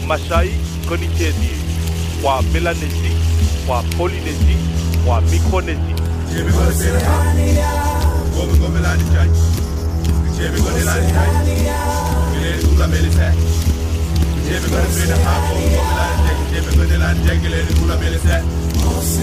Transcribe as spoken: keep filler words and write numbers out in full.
Masai, Konitedi, Wa Melanesia, Wa Polynesia, Wa Micronesia. Jebe go sele ha. Go go melani chai. Jebe go melani chai. Gele tula melise. Jebe go sele ha. Go go melani chai. Jebe go melani chai. Gele tula melise.